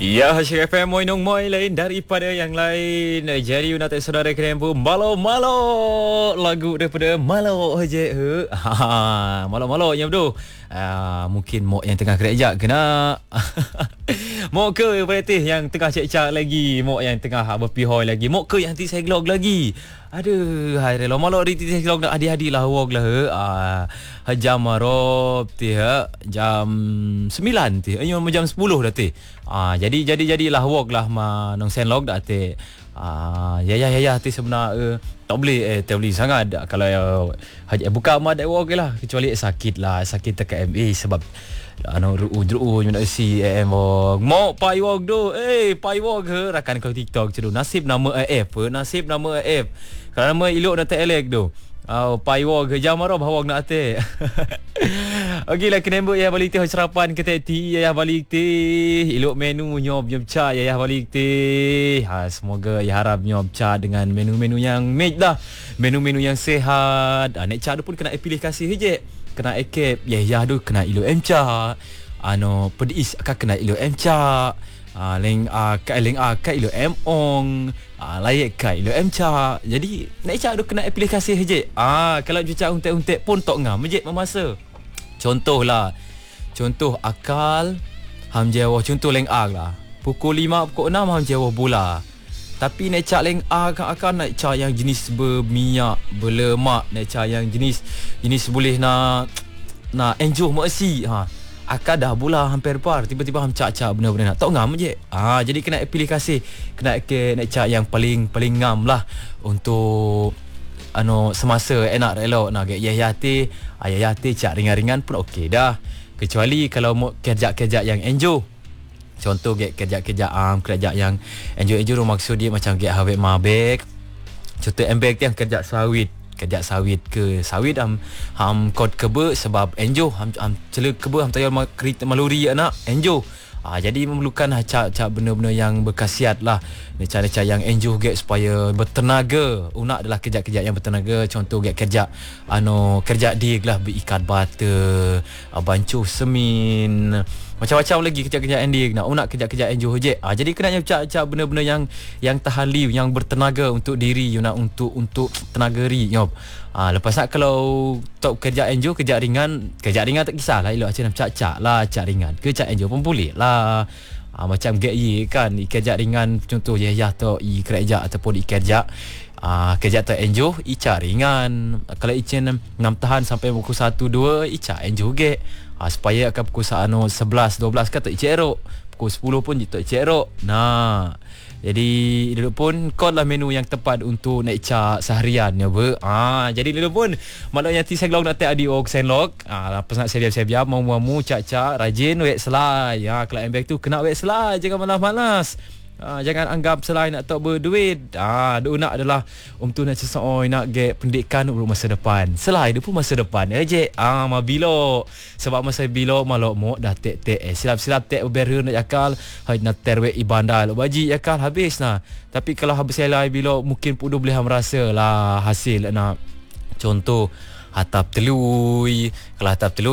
Ya, Hashir FM Moinong Moi lain daripada yang lain. Jadi nak saudara kena pun malo-malo lagu daripada Malo aja. Malo-malo yang betul. Mungkin mok yang tengah kerja kena. Mok ke berarti yang tengah cek-cek lagi, mok yang tengah berpihoi lagi, mok ke yang ti seglog lagi. Aduh, hai relo malo ri ti seglog nak adik-adik lah wog lah. Jam marob ti jam 9 ti. Ayo jam 10 dah ti. Jadilah wog lah ma nong senlog dah ti. Ya ti sebenar tak boleh sangat kalau buka mak dak wog lah, kecuali sakit tak MA sebab ru nak si wog mau pai wog do pai wog rakan kau TikTok cedu nasib nama AF kalau nama elok nak tak elek do pai wog jam marah wog nak ate. Okeylah kena ya balik teh sarapan ke ti ya balik teh elok menu nyob cha ya balik teh semoga ya harap nyob cha dengan menu-menu yang made dah, menu-menu yang sihat. Nek cha pun kena pilih kasih je, kena ekep ya tu kena ilo emcha pedis akan kena ilo emcha leng ka ilo emong layak ka ilo emcha. Jadi nek cha tu kena pilih kasih je. Kalau cuca untek-untek pun tok ngam je memasa. Contoh akal ham jawah, contoh leng lah pukul 5 pukul 6 ham jawah bola. Tapi nek cak leng akan nak cak yang jenis berminyak, berlemak, nek cak yang jenis boleh nak enjoy maksi akan dah bola hampir par tiba-tiba ham cak benda-benda nak tok ngam je. Jadi kena pilih kasih, kena nek cak yang paling ngam lah untuk semasa enak elok nak yati cak ringan-ringan pun okey dah, kecuali kalau mau kerja-kerja yang enjoy. Contoh kerja yang enjoy maksud dia macam hawek mabek. Contoh embek yang kerja sawit ke sawit ham kod kebe sebab enjoy ham celuk kebe ham tayar kereta maluri anak enjoy. Jadi memerlukan cak benda-benda yang berkhasiat lah. Cara-cara yang enjoy supaya bertenaga. Unak adalah kerja-kerja yang bertenaga. Contoh kerja dig lah, berikat bata, bancuh semin, macam-macam lagi kerja-kerja endig. Unak kerja-kerja enjoy je. Jadi kena cak benda-benda yang tahalif, yang bertenaga untuk diri, untuk tenaga ri. Lepas nak kalau top kerja enjoy, kerja ringan tak kisahlah, elok macam cak lah, cak ringan ke cak enjoy pun boleh lah. Macam kan kerja ringan, contoh ya to kerja ataupun kerja tu enjoy cak ringan. Kalau icen 6 tahan sampai pukul 1 2 cak enjoy ge. Supaya akan pukul 11 12 kan tak cerok, pukul 10 pun tak cerok. Jadi dulu pun kod lah menu yang tepat untuk nak cak seharian ya ber. Jadi dulu pun maknanya ti seglog nak tak adi ok senlog. Lepas nak sedia mau cak rajin wek selai. Kalau embek tu kena wek selai, jangan malas-malas. Jangan anggap selai nak tak berduit. Nak adalah tu nak sesuai nak get pendidikan untuk masa depan. Selai dia pun masa depan je. Mabilo sebab masa bilo malok mo dah tek silap tek berber nak akal nak terwe ibandal baji akal habis nah. Tapi kalau habis selai bilo mungkin pun boleh merasa lah hasil nak contoh hatap telui. Kalau hatap telui